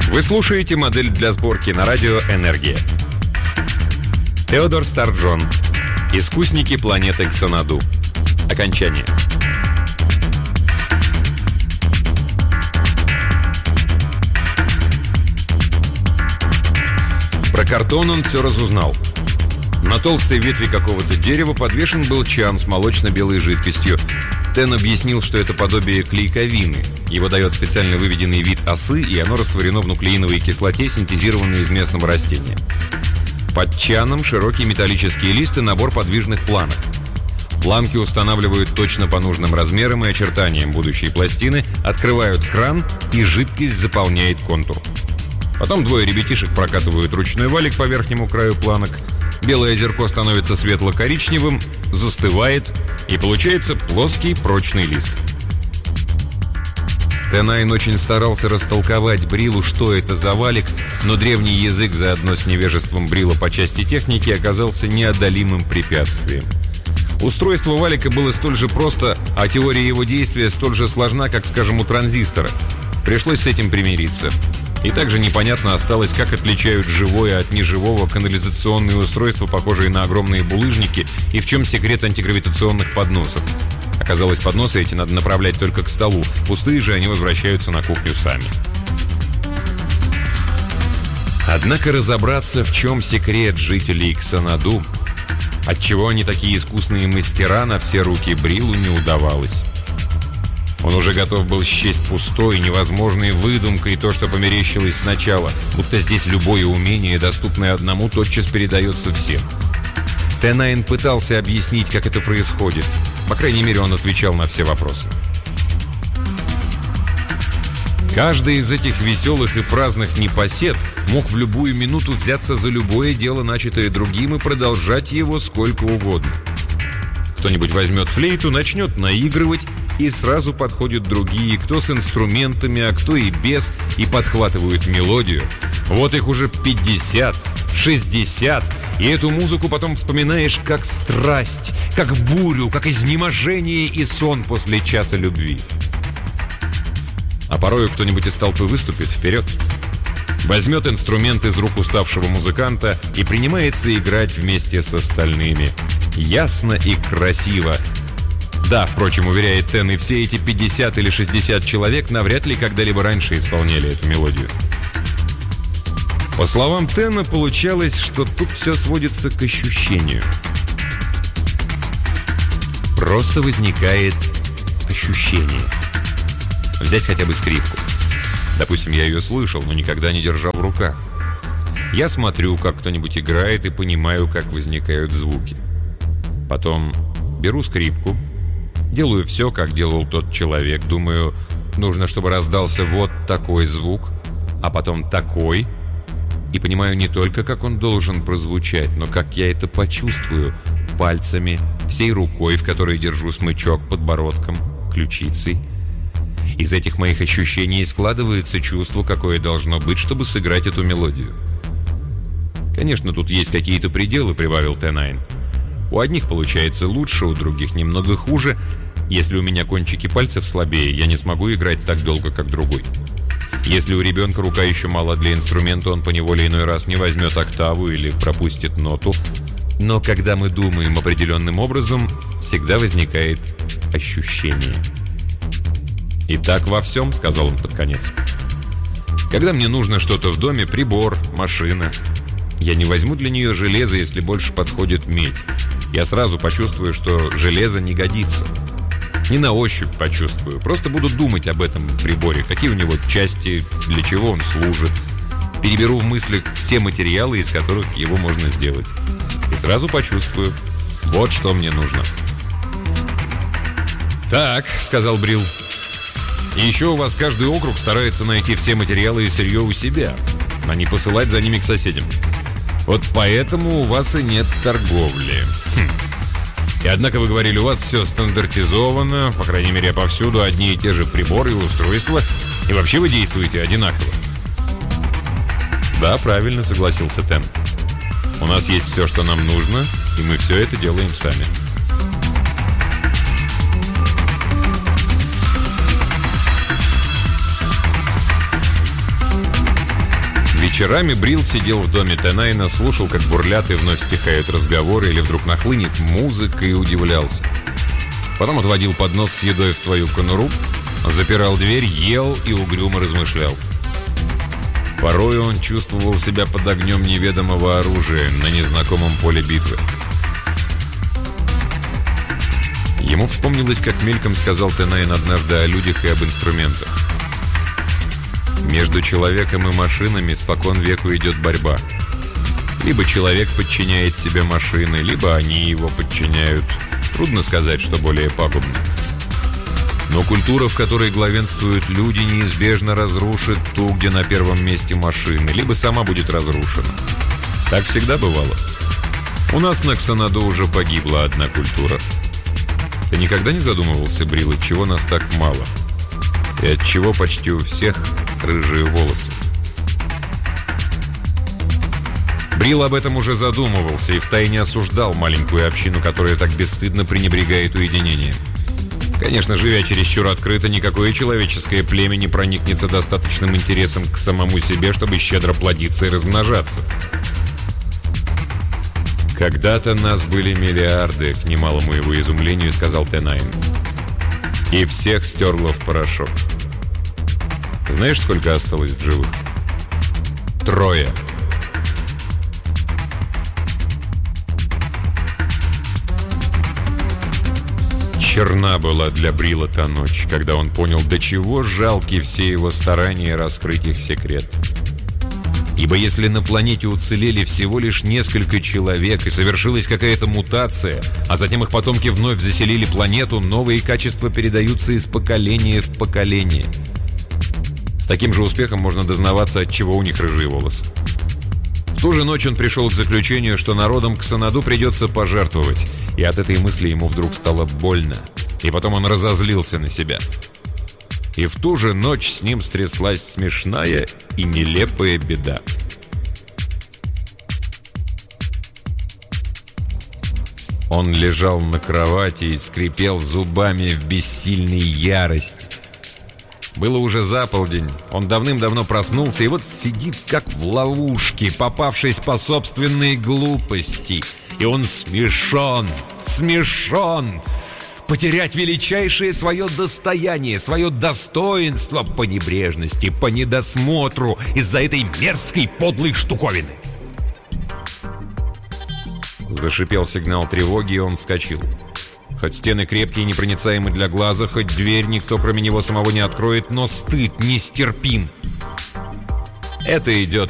Вы слушаете модель для сборки на радио «Энергия». Теодор Старджон. Искусники планеты Ксанаду. Окончание. Про картон он все разузнал. На толстой ветви какого-то дерева подвешен был чан с молочно-белой жидкостью. Тен объяснил, что это подобие клейковины. Его дает специально выведенный вид осы, и оно растворено в нуклеиновой кислоте, синтезированной из местного растения. Под чаном широкий металлический лист и набор подвижных планок. Планки устанавливают точно по нужным размерам и очертаниям будущей пластины, открывают кран, и жидкость заполняет контур. Потом двое ребятишек прокатывают ручной валик по верхнему краю планок. Белое озерко становится светло-коричневым, застывает, и получается плоский прочный лист. Тенайн очень старался растолковать Брилу, что это за валик, но древний язык заодно с невежеством Брила по части техники оказался неодолимым препятствием. Устройство валика было столь же просто, а теория его действия столь же сложна, как, скажем, у транзистора. Пришлось с этим примириться. И также непонятно осталось, как отличают живое от неживого канализационные устройства, похожие на огромные булыжники, и в чем секрет антигравитационных подносов. Оказалось, подносы эти надо направлять только к столу, пустые же они возвращаются на кухню сами. Однако разобраться, в чем секрет жителей Ксанаду, отчего они такие искусные мастера, на все руки Брилу не удавалось. Он уже готов был счесть пустой, невозможной выдумкой то, что померещилось сначала, будто здесь любое умение, доступное одному, тотчас передается всем. Тенайн пытался объяснить, как это происходит. По крайней мере, он отвечал на все вопросы. Каждый из этих веселых и праздных непосед мог в любую минуту взяться за любое дело, начатое другим, и продолжать его сколько угодно. Кто-нибудь возьмет флейту, начнет наигрывать, и сразу подходят другие, кто с инструментами, а кто и без, и подхватывают мелодию. Вот их уже 50, 60, и эту музыку потом вспоминаешь как страсть, как бурю, как изнеможение и сон после часа любви. А порою кто-нибудь из толпы выступит вперед, возьмет инструмент из рук уставшего музыканта и принимается играть вместе с остальными. Ясно и красиво. Да, впрочем, уверяет Тен, и все эти 50 или 60 человек навряд ли когда-либо раньше исполняли эту мелодию. По словам Тена, получалось, что тут все сводится к ощущению. Просто возникает ощущение. Взять хотя бы скрипку. Допустим, я ее слышал, но никогда не держал в руках. Я смотрю, как кто-нибудь играет, и понимаю, как возникают звуки. Потом беру скрипку, делаю все, как делал тот человек. Думаю, нужно, чтобы раздался вот такой звук, а потом такой. И понимаю не только, как он должен прозвучать, но как я это почувствую пальцами, всей рукой, в которой держу смычок, подбородком, ключицей. Из этих моих ощущений складывается чувство, какое должно быть, чтобы сыграть эту мелодию. Конечно, тут есть какие-то пределы, прибавил Тенайн. У одних получается лучше, у других немного хуже. Если у меня кончики пальцев слабее, я не смогу играть так долго, как другой. Если у ребенка рука еще мала для инструмента, он поневоле иной раз не возьмет октаву или пропустит ноту. Но когда мы думаем определенным образом, всегда возникает ощущение. «И так во всем», — сказал он под конец. «Когда мне нужно что-то в доме, прибор, машина, я не возьму для нее железо, если больше подходит медь. Я сразу почувствую, что железо не годится. Не на ощупь почувствую, просто буду думать об этом приборе, какие у него части, для чего он служит. Переберу в мыслях все материалы, из которых его можно сделать. И сразу почувствую, вот что мне нужно». «Так», — сказал Брил, — «и еще у вас каждый округ старается найти все материалы и сырье у себя, а не посылать за ними к соседям. Вот поэтому у вас и нет торговли. И однако вы говорили, у вас все стандартизовано, по крайней мере, повсюду одни и те же приборы и устройства, и вообще вы действуете одинаково». «Да, правильно», — согласился Тен. «У нас есть все, что нам нужно, и мы все это делаем сами». Вечерами Брил сидел в доме Тенайна, слушал, как бурлят и вновь стихают разговоры, или вдруг нахлынет музыка, и удивлялся. Потом отводил поднос с едой в свою конуру, запирал дверь, ел и угрюмо размышлял. Порой он чувствовал себя под огнем неведомого оружия на незнакомом поле битвы. Ему вспомнилось, как мельком сказал Тенайн однажды о людях и об инструментах. Между человеком и машинами спокон веку идет борьба. Либо человек подчиняет себе машины, либо они его подчиняют. Трудно сказать, что более пагубно. Но культура, в которой главенствуют люди, неизбежно разрушит ту, где на первом месте машины, либо сама будет разрушена. Так всегда бывало. У нас на Ксанаду уже погибла одна культура. Ты никогда не задумывался, Брил, отчего нас так мало? И отчего почти у всех рыжие волосы? Брил об этом уже задумывался и втайне осуждал маленькую общину, которая так бесстыдно пренебрегает уединением. Конечно, живя чересчур открыто, никакое человеческое племя не проникнется достаточным интересом к самому себе, чтобы щедро плодиться и размножаться. «Когда-то нас были миллиарды», — к немалому его изумлению сказал Тенайн. «И всех стерло в порошок. Знаешь, сколько осталось в живых? 3. Черна была для Брила та ночь, когда он понял, до чего жалки все его старания раскрыть их секрет. Ибо если на планете уцелели всего лишь несколько человек и совершилась какая-то мутация, а затем их потомки вновь заселили планету, новые качества передаются из поколения в поколение. С таким же успехом можно дознаваться, от чего у них рыжие волосы. В ту же ночь он пришел к заключению, что народом Ксанаду придется пожертвовать, и от этой мысли ему вдруг стало больно, и потом он разозлился на себя. И в ту же ночь с ним стряслась смешная и нелепая беда. Он лежал на кровати и скрипел зубами в бессильной ярости. Было уже за полдень, он давным-давно проснулся и вот сидит как в ловушке, попавшись по собственной глупости. И он смешон. Потерять величайшее свое достояние, свое достоинство по небрежности, по недосмотру из-за этой мерзкой подлой штуковины. Зашипел сигнал тревоги, и он вскочил. Хоть стены крепкие и непроницаемы для глаза, хоть дверь никто кроме него самого не откроет, но стыд нестерпим. Это идет